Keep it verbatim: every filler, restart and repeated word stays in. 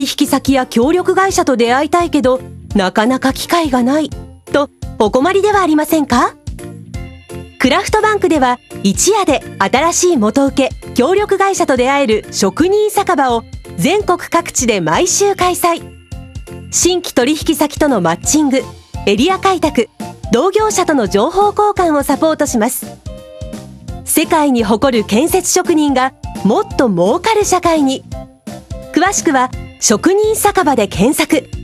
引先や協力会社と出会いたいけど、なかなか機会がないとお困りではありませんか？クラフトバンクでは一夜で新しい元請け協力会社と出会える職人酒場を全国各地で毎週開催。新規取引先とのマッチング、エリア開拓、同業者との情報交換をサポートします。世界に誇る建設職人がもっと儲かる社会に。詳しくは職人酒場で検索。